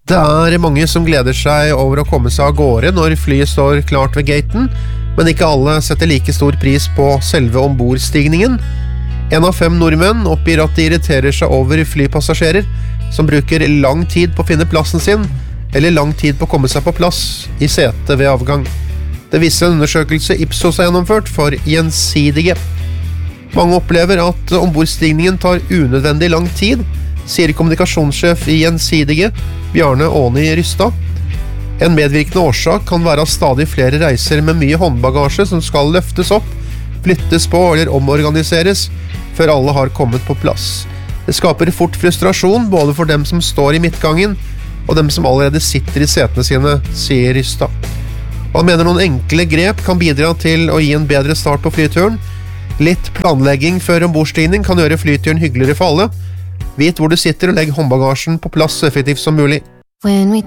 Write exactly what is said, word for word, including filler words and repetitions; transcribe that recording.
Det er mange som gleder seg over å komme seg av gårde når flyet står klart ved gaten, men ikke alle setter like stor pris på selve ombordstigningen. En av fem nordmenn oppgir at de irriterer seg over flypassasjerer som bruker lang tid på å finne plassen sin, eller lang tid på å komme seg på plass i setet ved avgang. Det viser en undersøkelse Ipsos har gjennomført for Gjensidige. Mange opplever at ombordstigningen tar unødvendig lang tid, sier kommunikasjonssjef i Gjensidige, Bjarne Åni Rystad. En medvirkende årsak kan være at stadig flere reiser med mye håndbagasje som skal løftes opp, flyttes på eller omorganiseres før alle har kommet på plass. Det skaper fort frustrasjon både for dem som står i midtgangen og dem som allerede sitter i setene sine, sier Rystad. Han mener noen enkle grep kan bidra til å gi en bedre start på flyturen. Litt planlegging før ombordstigning kan gjøre flyturen hyggeligere for alle. Vit hvor du sitter og legg håndbagasjen på plass så effektivt som mulig. When we